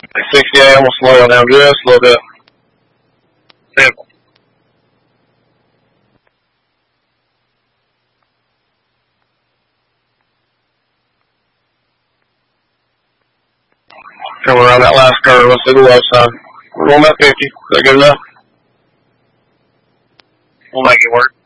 68, I'm going to slow down just a little bit. Simple. Come around that last curve. Let's do the low side. We're going about 50. Is that good enough? We'll make it work.